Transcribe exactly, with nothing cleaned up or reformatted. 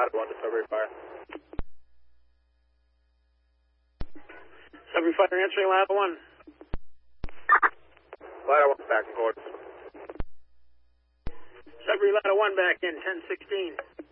ladder one, Discovery Fire. Discovery Fire answering ladder one. Ladder one back in quarters. Discovery ladder one back in, ten sixteen.